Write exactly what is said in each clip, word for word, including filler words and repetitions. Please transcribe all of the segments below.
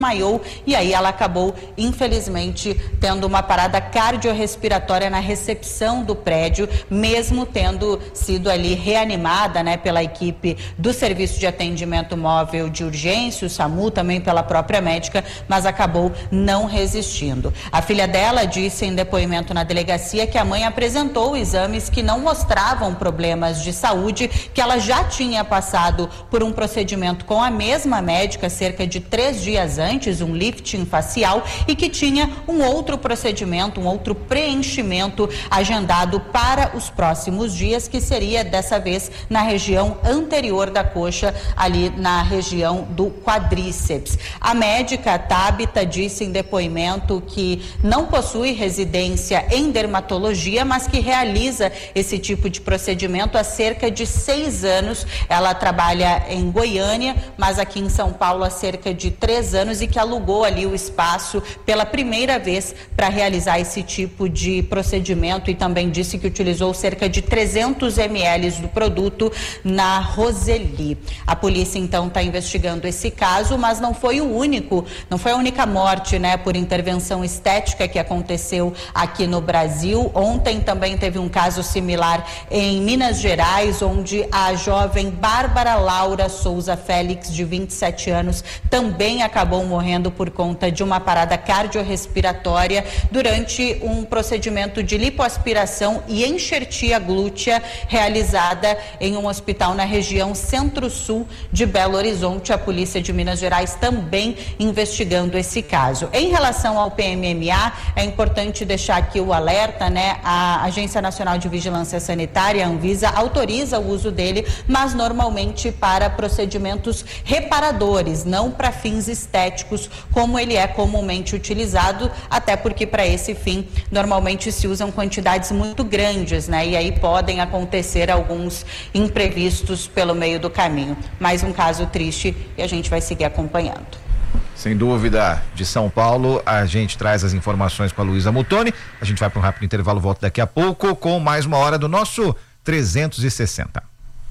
desmaiou e aí ela acabou, infelizmente, tendo uma parada cardiorrespiratória na recepção do prédio, mesmo tendo sido ali reanimada, né, pela equipe do Serviço de Atendimento Móvel de Urgência, o SAMU, também pela própria médica, mas acabou não resistindo. A filha dela disse em depoimento na delegacia que a mãe apresentou exames que não mostravam problemas de saúde, que ela já tinha passado por um procedimento com a mesma médica cerca de três dias antes, um lifting facial, e que tinha um outro procedimento, um outro preenchimento agendado para os próximos dias, que seria dessa vez na região anterior da coxa, ali na região do quadríceps. A médica Tabita disse em depoimento que não possui residência em dermatologia, mas que realiza esse tipo de procedimento há cerca de seis anos. Ela trabalha em Goiânia, mas aqui em São Paulo há cerca de três anos, e que alugou ali o espaço pela primeira vez para realizar esse tipo de procedimento, e também disse que utilizou cerca de trezentos mililitros do produto na Roseli. A polícia então está investigando esse caso, mas não foi o único, não foi a única morte, né, por intervenção estética que aconteceu aqui no Brasil. Ontem também teve um caso similar em Minas Gerais, onde a jovem Bárbara Laura Souza Félix, de vinte e sete anos, também acabou morrendo por conta de uma parada cardiorrespiratória durante um procedimento de lipoaspiração e enxertia glútea realizada em um hospital na região centro-sul de Belo Horizonte. A polícia de Minas Gerais também investigando esse caso. Em relação ao P M M A, é importante deixar aqui o alerta, né? A Agência Nacional de Vigilância Sanitária, a Anvisa, autoriza o uso dele, mas normalmente para procedimentos reparadores, não para fins estéticos, como ele é comumente utilizado, até porque para esse fim normalmente se usam quantidades muito grandes, né? E aí podem acontecer alguns imprevistos pelo meio do caminho. Mais um caso triste e a gente vai seguir acompanhando. Sem dúvida, de São Paulo, a gente traz as informações com a Luísa Mutoni. A gente vai para um rápido intervalo, volta daqui a pouco com mais uma hora do nosso trezentos e sessenta.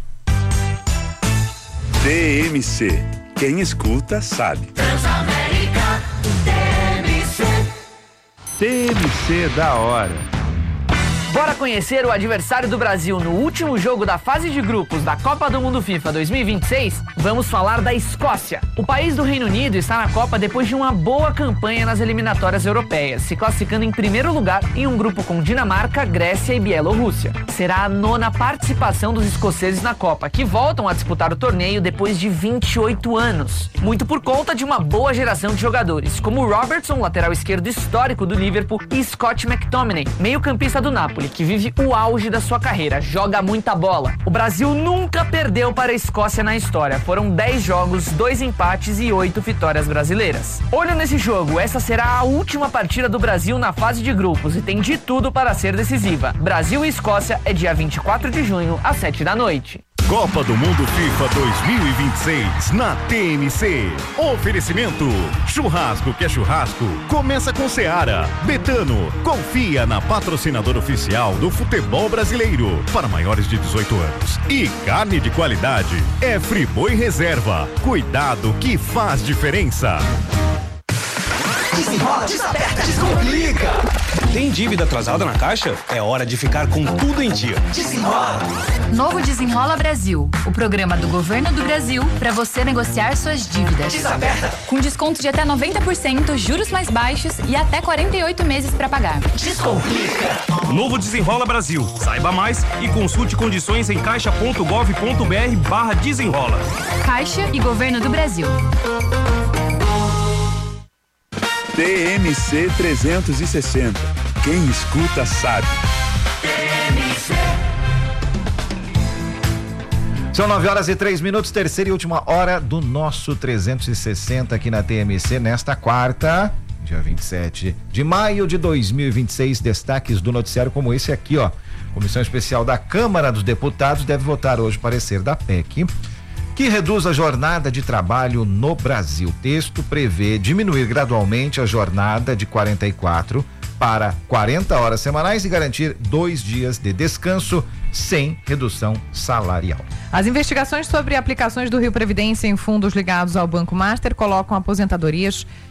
T M C, quem escuta sabe. Transamérica, T M C. T M C da hora. Bora conhecer o adversário do Brasil no último jogo da fase de grupos da Copa do Mundo FIFA dois mil e vinte e seis? Vamos falar da Escócia. O país do Reino Unido está na Copa depois de uma boa campanha nas eliminatórias europeias, se classificando em primeiro lugar em um grupo com Dinamarca, Grécia e Bielorrússia. Será a nona participação dos escoceses na Copa, que voltam a disputar o torneio depois de vinte e oito anos. Muito por conta de uma boa geração de jogadores, como Robertson, lateral esquerdo histórico do Liverpool, e Scott McTominay, meio-campista do Napoli, que vive o auge da sua carreira, joga muita bola. O Brasil nunca perdeu para a Escócia na história. Foram dez jogos, dois empates e oito vitórias brasileiras. Olho nesse jogo, essa será a última partida do Brasil na fase de grupos e tem de tudo para ser decisiva. Brasil e Escócia é dia vinte e quatro de junho, às sete da noite. Copa do Mundo FIFA dois mil e vinte e seis na T M C. Oferecimento: churrasco que é churrasco, começa com Seara. Betano, confia na patrocinadora oficial do futebol brasileiro para maiores de dezoito anos. E carne de qualidade é Friboi Reserva. Cuidado que faz diferença. Desenrola, desaperta, descomplica. Tem dívida atrasada na Caixa? É hora de ficar com tudo em dia. Desenrola. Novo Desenrola Brasil, o programa do Governo do Brasil para você negociar suas dívidas. Desaperta. Com desconto de até noventa por cento, juros mais baixos e até quarenta e oito meses para pagar. Descomplica. Novo Desenrola Brasil. Saiba mais e consulte condições em caixa ponto gov ponto br barra desenrola. Caixa e Governo do Brasil. T M C trezentos e sessenta. Quem escuta sabe. T M C. São nove horas e três minutos, terceira e última hora do nosso trezentos e sessenta aqui na T M C nesta quarta, dia vinte e sete de maio de dois mil e vinte e seis. Destaques do noticiário como esse aqui, ó. Comissão Especial da Câmara dos Deputados deve votar hoje parecer da P E C que reduz a jornada de trabalho no Brasil. O texto prevê diminuir gradualmente a jornada de quarenta e quatro para quarenta horas semanais e garantir dois dias de descanso sem redução salarial. As investigações sobre aplicações do Rio Previdência em fundos ligados ao Banco Master colocam aposentadorias